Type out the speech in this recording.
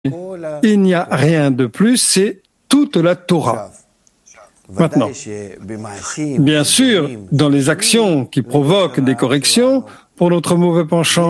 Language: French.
Il n'y a rien de plus, c'est toute la Torah. Maintenant, bien sûr, dans les actions qui provoquent des corrections, pour notre mauvais penchant,